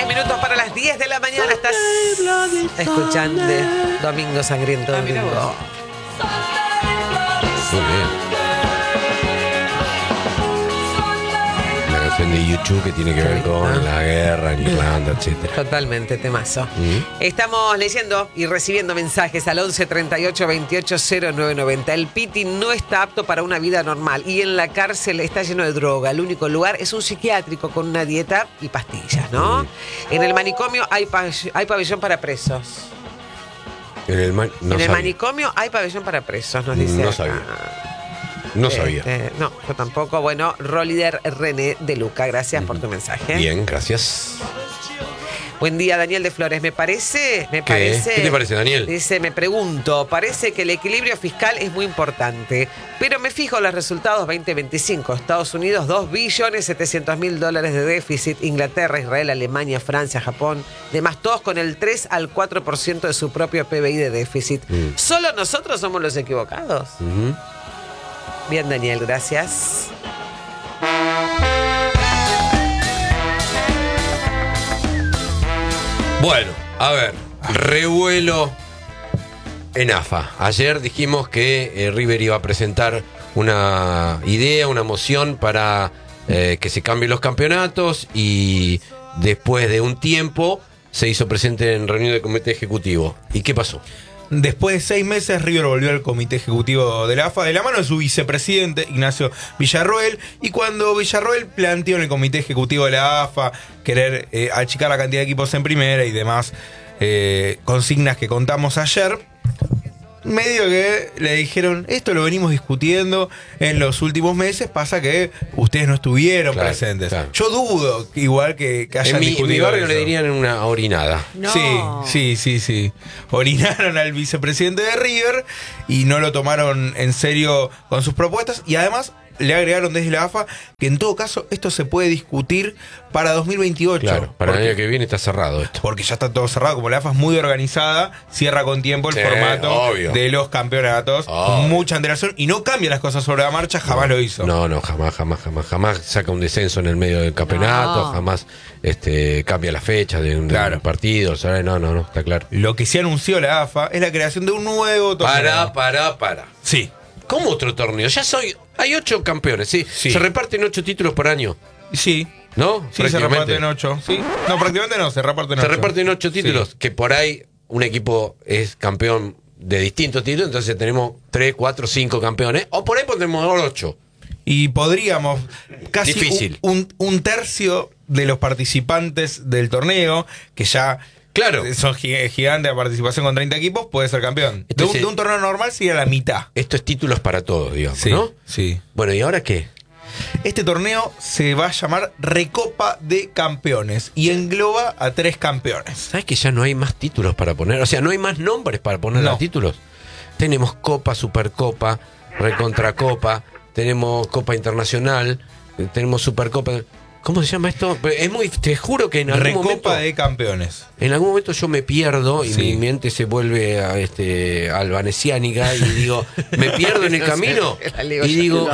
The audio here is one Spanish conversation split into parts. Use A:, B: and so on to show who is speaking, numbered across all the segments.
A: minutos para las 10 de la mañana. Estás escuchando Domingo Sangriento. Domingo.
B: Muy bien. La canción de YouTube que tiene que ver con la guerra en Irlanda, etc.
A: Totalmente, temazo. Estamos leyendo y recibiendo mensajes al 11 38 28 0990. El Piti no está apto para una vida normal y en la cárcel está lleno de droga. El único lugar es un psiquiátrico con una dieta y pastillas, ¿no? En el manicomio hay pabellón para presos.
B: En el
A: manicomio hay pabellón para presos, nos dice.
B: No sabía. No sabía.
A: No, yo tampoco. Bueno, Rolider René de Luca, gracias por tu mensaje.
B: Bien, gracias.
A: Buen día, Daniel de Flores. Me parece.
B: ¿Qué te parece, Daniel?
A: Dice, me pregunto, parece que el equilibrio fiscal es muy importante, pero me fijo en los resultados 2025. Estados Unidos, 2.700.000 de déficit. Inglaterra, Israel, Alemania, Francia, Japón. Demás, todos con el 3 al 4% de su propio PBI de déficit. ¿Solo nosotros somos los equivocados? Bien, Daniel, gracias.
B: Bueno, a ver, revuelo en AFA. Ayer dijimos que River iba a presentar una idea, una moción para que se cambien los campeonatos y después de un tiempo se hizo presente en reunión del comité ejecutivo. ¿Y qué pasó?
C: Después de 6 meses, River volvió al comité ejecutivo de la AFA de la mano de su vicepresidente, Ignacio Villarroel. Y cuando Villarroel planteó en el comité ejecutivo de la AFA querer achicar la cantidad de equipos en primera y demás consignas que contamos ayer, medio que le dijeron, esto lo venimos discutiendo en los últimos meses, pasa que ustedes no estuvieron presentes. Claro. Yo dudo igual que hayan discutido.
B: En mi barrio
C: eso.
B: le dirían una orinada.
A: No.
C: Sí. Orinaron al vicepresidente de River y no lo tomaron en serio con sus propuestas y además le agregaron desde la AFA que en todo caso esto se puede discutir para 2028.
B: Claro, para el año que viene está cerrado esto.
C: Porque ya está todo cerrado, como la AFA es muy organizada, cierra con tiempo el formato de los campeonatos, con mucha antelación, y no cambia las cosas sobre la marcha, jamás lo hizo.
B: No, jamás saca un descenso en el medio del campeonato, jamás cambia la fecha de un partido, ¿sabes? No, está claro.
C: Lo que sí anunció la AFA es la creación de un nuevo torneo.
B: Para.
C: Sí.
B: ¿Cómo otro torneo? Hay 8 campeones, ¿sí? Se reparten 8 títulos por año.
C: Sí.
B: ¿No?
C: Sí, se reparten 8. ¿Sí? No, prácticamente no, se reparten 8.
B: Se reparten 8 títulos, que por ahí un equipo es campeón de distintos títulos, entonces tenemos 3, 4, 5 campeones, o por ahí tenemos 8.
C: Y podríamos, casi
B: difícil.
C: Un tercio de los participantes del torneo, que ya...
B: Claro.
C: Son gigantes de participación con 30 equipos, puede ser campeón. De un torneo normal sería la mitad.
B: Esto es títulos para todos, digamos,
C: sí,
B: ¿no?
C: Sí.
B: Bueno, ¿y ahora qué?
C: Este torneo se va a llamar Recopa de Campeones y engloba a 3 campeones.
B: ¿Sabes que ya no hay más títulos para poner? O sea, no hay más nombres para poner los títulos. Tenemos Copa, Supercopa, Recontracopa, tenemos Copa Internacional, tenemos Supercopa... ¿Cómo se llama esto? Te juro que en algún momento...
C: Recopa de Campeones.
B: En algún momento yo me pierdo y mi mente se vuelve albanesiánica y digo, me pierdo en el camino y digo...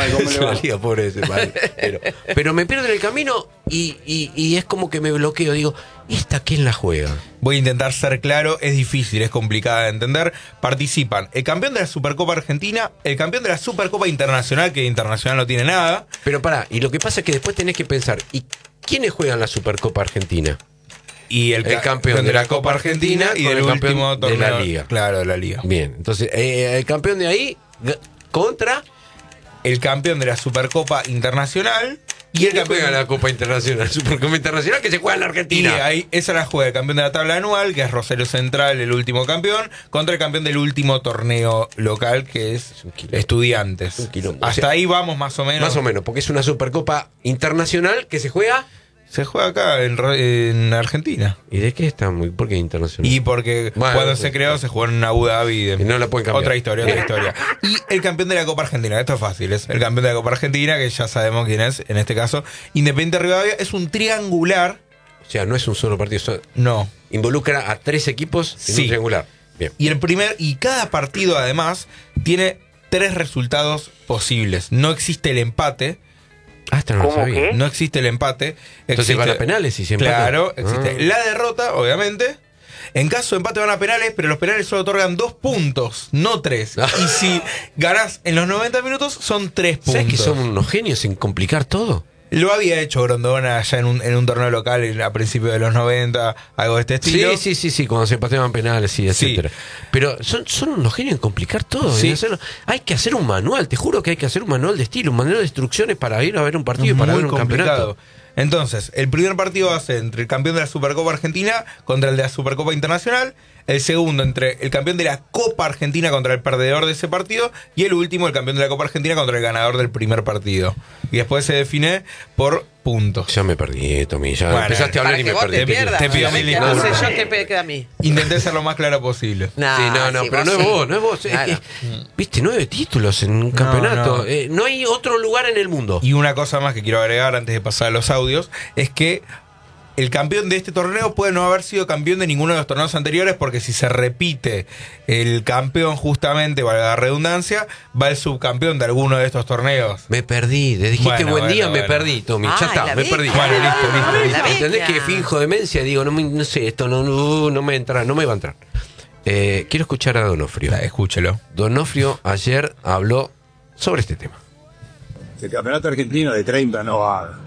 B: Pero me pierdo en el camino y es como que me bloqueo. Digo, ¿y esta quién la juega?
C: Voy a intentar ser claro, es difícil, es complicada de entender. Participan el campeón de la Supercopa Argentina, el campeón de la Supercopa Internacional, que Internacional no tiene nada.
B: Pero pará, y lo que pasa es que después tenés que pensar, ¿y quiénes juegan la Supercopa Argentina?
C: Y el campeón de la Copa Argentina y del último torneo
B: de la Liga.
C: Claro, de la Liga.
B: Bien, entonces el campeón de ahí contra
C: el campeón de la Supercopa Internacional. Y el campeón
B: juega la Copa Internacional, Supercopa Internacional, que se juega en la Argentina.
C: Y ahí esa la juega el campeón de la tabla anual, que es Rosario Central, el último campeón, contra el campeón del último torneo local, que es Estudiantes. Hasta ahí vamos más o menos.
B: Más o menos, porque es una Supercopa Internacional que se juega...
C: Se juega acá en Argentina.
B: ¿Y de qué está? ¿Por qué internacional?
C: Y porque cuando se creó se jugó en Abu Dhabi.
B: Y no la pueden cambiar.
C: Otra historia. Y el campeón de la Copa Argentina, esto es fácil, es el campeón de la Copa Argentina, que ya sabemos quién es, en este caso, Independiente Rivadavia, es un triangular.
B: O sea, no es un solo partido.
C: No.
B: Involucra a 3 equipos en un triangular. Bien.
C: Y cada partido además tiene 3 resultados posibles. No existe el empate.
B: Esta no lo
D: ¿Cómo
B: sabía.
D: qué?
C: No existe el empate.
B: Entonces
C: existe,
B: van a penales y se empatan.
C: Claro, existe
B: Ah.
C: la derrota, obviamente. En caso de empate van a penales, pero los penales solo otorgan 2 puntos, no 3. Y si ganás en los 90 minutos, son 3 puntos.
B: ¿Sabes que son unos genios en complicar todo?
C: Lo había hecho Grondona ya en un torneo local a principios de los 90, algo de este estilo.
B: Sí, cuando se empateaban penales y etcétera. Pero son unos genios en complicar todo.
C: Sí.
B: En hacerlo. Hay que hacer un manual, te juro que hay que hacer un manual de estilo, un manual de instrucciones para ir a ver un partido y para
C: Muy
B: ver un campeonato.
C: Entonces, el primer partido va a ser entre el campeón de la Supercopa Argentina contra el de la Supercopa Internacional. El segundo entre el campeón de la Copa Argentina contra el perdedor de ese partido. Y el último, el campeón de la Copa Argentina contra el ganador del primer partido. Y después se define por puntos.
B: Ya me perdí, Tommy. Ya
C: Bueno,
B: empezaste a hablar
A: Para
B: y
A: que
B: me
A: vos
B: perdí.
A: te pierdas.
C: Te pido mil
A: No sé
C: disculpas.
A: yo qué queda a mí.
C: Intenté ser lo más claro posible.
B: Sí, no,
A: sí,
B: pero
A: vos
B: no es
A: sí.
B: vos, no es vos.
A: Claro.
B: Es que, viste, 9 títulos en un campeonato.
C: no.
B: No hay otro lugar en el mundo.
C: Y una cosa más que quiero agregar antes de pasar a los audios es que el campeón de este torneo puede no haber sido campeón de ninguno de los torneos anteriores, porque si se repite el campeón, justamente, valga la redundancia, va el subcampeón de alguno de estos torneos.
B: Me perdí. Le dijiste
C: Bueno,
B: buen día,
C: bueno.
B: me perdí, Tommy. Ya
A: Ay,
B: está,
A: la
B: me
A: beca.
B: perdí.
C: Bueno, listo.
B: ¿Entendés
A: beca.
B: que finjo demencia? Digo, no sé, esto no me entra, no me va a entrar. Quiero escuchar a Donofrio.
C: Escúchelo.
B: Donofrio ayer habló sobre este tema.
E: El campeonato argentino de 30 no va.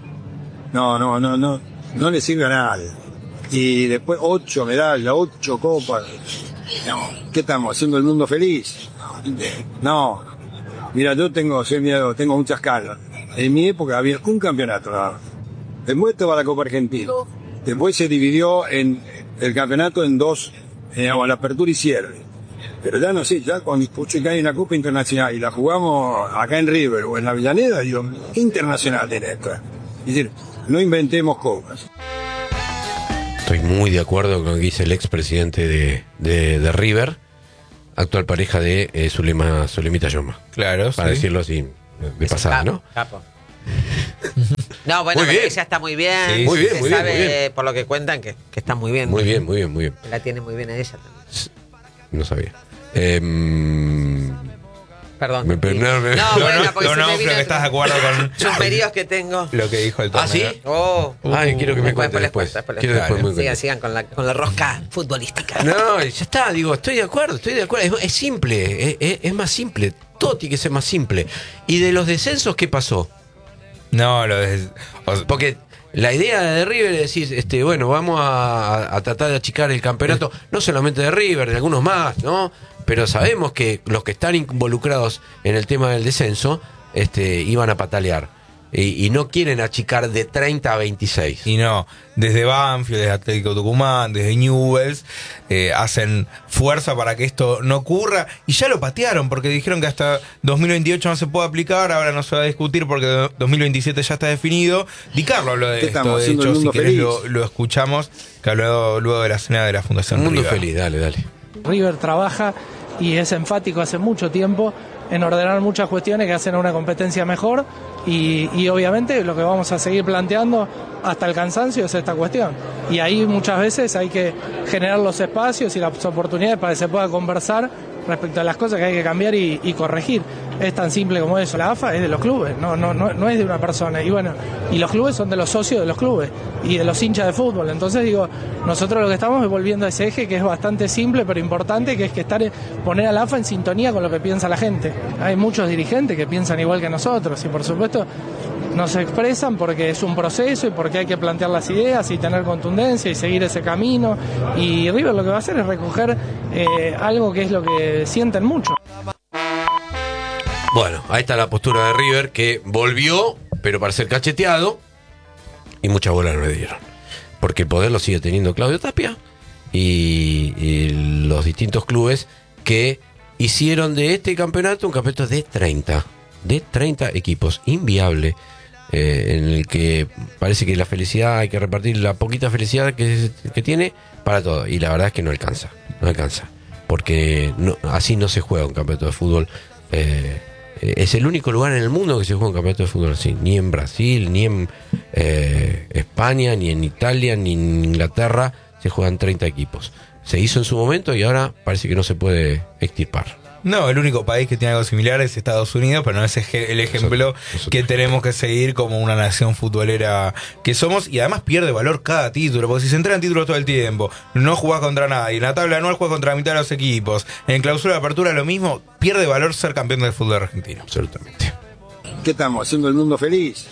E: No le sirve a nadie. Y después 8 medallas, 8 copas. No, ¿qué estamos? ¿Haciendo el mundo feliz? No. Mira, tengo muchas caras. En mi época había un campeonato nada más. Después estaba la Copa Argentina. Después se dividió en el campeonato en dos, la apertura y cierre. Pero ya no sé, ya cuando escuché que hay una Copa Internacional y la jugamos acá en River o en la Avellaneda, digo, internacional de esta. Es decir, no inventemos copas.
B: Estoy muy de acuerdo con lo que dice el expresidente de River, actual pareja de Zulemita Yoma.
C: Claro,
B: Para
C: sí.
B: decirlo así, de pasada, ¿no?
A: Capo. No, bueno,
B: Muy
A: pero
B: bien.
A: ella está muy bien.
C: Sí,
B: muy bien,
A: Se
B: muy bien,
A: sabe,
B: muy bien.
A: por lo que cuentan, que está muy bien.
B: Muy bien, muy bien, muy bien.
A: La tiene muy bien a ella también.
B: No sabía.
A: Perdón.
B: Me perdí.
A: No, bueno, porque se me
C: Creo
A: vino
C: que estás de acuerdo con
A: chusmeríos que tengo.
C: lo que dijo el
B: ¿Ah,
C: torneo.
B: sí?
A: Oh.
B: Ay, quiero que me
A: Después
B: cuente
A: les
B: después.
A: cuento,
B: Quiero
A: les
B: después
A: cuento.
B: muy
A: Sigan con la rosca futbolística.
B: No, ya está, digo, estoy de acuerdo. Es simple, es más simple. Todo tiene que ser más simple. ¿Y de los descensos qué pasó?
C: No,
B: Porque la idea de River es decir, bueno, vamos a tratar de achicar el campeonato, no solamente de River, de algunos más, ¿no? Pero sabemos que los que están involucrados en el tema del descenso, iban a patalear. Y no quieren achicar de 30 a 26.
C: Y no, desde Banfield, desde Atlético Tucumán, desde Newell's, hacen fuerza para que esto no ocurra. Y ya lo patearon, porque dijeron que hasta 2028 no se puede aplicar, ahora no se va a discutir porque 2027 ya está definido. Di Carlo habló de
E: ¿Qué
C: esto,
E: estamos
C: de
E: haciendo
C: hecho,
E: el
C: si
E: mundo
C: querés
E: feliz?
C: lo escuchamos, que habló luego de la cena de la Fundación
B: Un mundo
C: River.
B: feliz, dale.
F: River trabaja y es enfático hace mucho tiempo en ordenar muchas cuestiones que hacen a una competencia mejor y obviamente lo que vamos a seguir planteando hasta el cansancio es esta cuestión. Y ahí muchas veces hay que generar los espacios y las oportunidades para que se pueda conversar respecto a las cosas que hay que cambiar y corregir. Es tan simple como eso. La AFA es de los clubes, no es de una persona. Y bueno, y los clubes son de los socios de los clubes y de los hinchas de fútbol. Entonces digo, nosotros lo que estamos es volviendo a ese eje que es bastante simple pero importante, que es que poner a la AFA en sintonía con lo que piensa la gente. Hay muchos dirigentes que piensan igual que nosotros y por supuesto nos expresan porque es un proceso y porque hay que plantear las ideas y tener contundencia y seguir ese camino. Y River lo que va a hacer es recoger algo que es lo que sienten mucho.
B: Bueno, ahí está la postura de River, que volvió, pero para ser cacheteado, y mucha bola no le dieron. Porque el poder lo sigue teniendo Claudio Tapia y los distintos clubes que hicieron de este campeonato un campeonato de 30 equipos, inviable, en el que parece que la felicidad hay que repartir la poquita felicidad que tiene para todo. Y la verdad es que no alcanza, porque así no se juega un campeonato de fútbol. Es el único lugar en el mundo que se juega un campeonato de fútbol así. Ni en Brasil, ni en España, ni en Italia, ni en Inglaterra se juegan 30 equipos. Se hizo en su momento y ahora parece que no se puede extirpar.
C: No, el único país que tiene algo similar es Estados Unidos, pero no es el ejemplo que tenemos que seguir como una nación futbolera que somos, y además pierde valor cada título, porque si se entrenan títulos todo el tiempo, no jugás contra nadie, en la tabla anual jugás contra la mitad de los equipos, en clausura de apertura lo mismo, pierde valor ser campeón del fútbol argentino.
B: Absolutamente.
E: ¿Qué estamos haciendo el mundo feliz?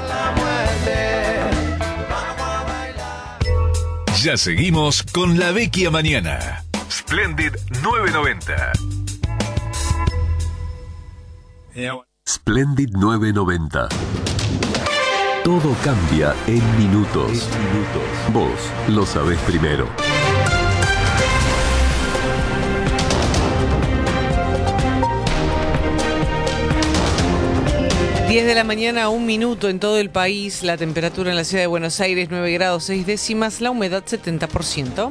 D: Ya seguimos con La Vecchia Mañana. Splendid 990.
G: Splendid 990. Todo cambia en minutos. Vos lo sabés primero.
A: Diez de la mañana, 1 minuto en todo el país. La temperatura en la ciudad de Buenos Aires, 9 grados 6 décimas. La humedad, 70%.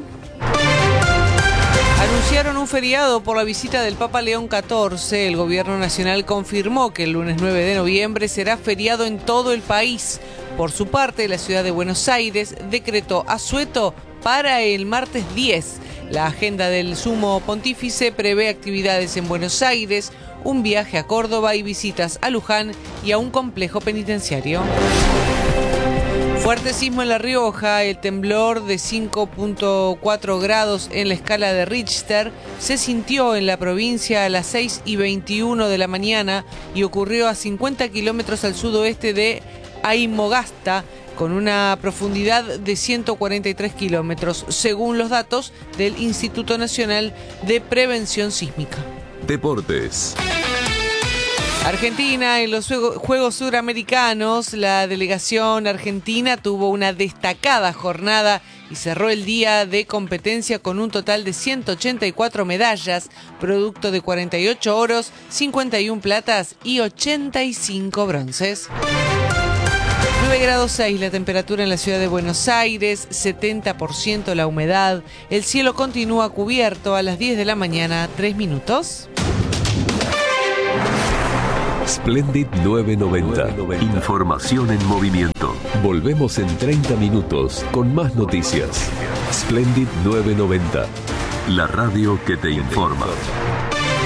A: Anunciaron un feriado por la visita del Papa León XIV. El gobierno nacional confirmó que el lunes 9 de noviembre será feriado en todo el país. Por su parte, la ciudad de Buenos Aires decretó asueto para el martes 10. La agenda del sumo pontífice prevé actividades en Buenos Aires, un viaje a Córdoba y visitas a Luján y a un complejo penitenciario. Fuerte sismo en La Rioja, el temblor de 5.4 grados en la escala de Richter se sintió en la provincia a las 6:21 de la mañana y ocurrió a 50 kilómetros al sudoeste de Aymogasta, con una profundidad de 143 kilómetros, según los datos del Instituto Nacional de Prevención Sísmica.
G: Deportes.
A: Argentina, en los Juegos Suramericanos, la delegación argentina tuvo una destacada jornada y cerró el día de competencia con un total de 184 medallas, producto de 48 oros, 51 platas y 85 bronces. 9 grados 6 la temperatura en la ciudad de Buenos Aires, 70% la humedad. El cielo continúa cubierto a las 10 de la mañana, 3 minutos.
G: Splendid 990. Información en movimiento. Volvemos en 30 minutos con más noticias. Splendid 990. La radio que te informa.